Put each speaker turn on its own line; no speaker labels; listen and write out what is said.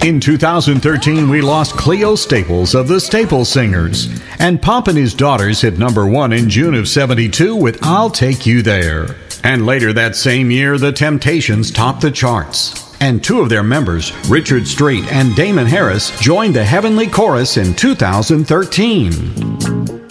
In 2013, we lost Cleo Staples of the Staples Singers, and Pomp and His Daughters hit number 1 in June of '72 with I'll Take You There. And later that same year, The Temptations topped the charts. And two of their members, Richard Strait and Damon Harris, joined the Heavenly Chorus in 2013.